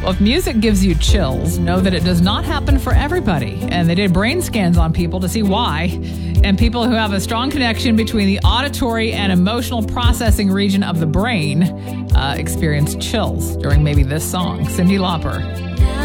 Well, if music gives you chills, know that it does not happen for everybody. And they did brain scans on people to see why. And people who have a strong connection between the auditory and emotional processing region of the brain experience chills during maybe this song. Cyndi Lauper.